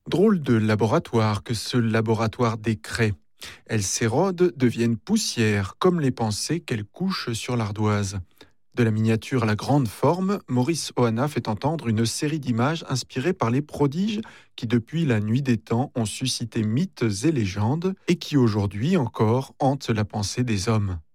Drôle de laboratoire que ce laboratoire des craies. Elles s'érodent, deviennent poussière, comme les pensées qu'elles couchent sur l'ardoise. De la miniature à la grande forme, Maurice Ohana fait entendre une série d'images inspirées par les prodiges qui, depuis la nuit des temps, ont suscité mythes et légendes et qui, aujourd'hui encore, hantent la pensée des hommes.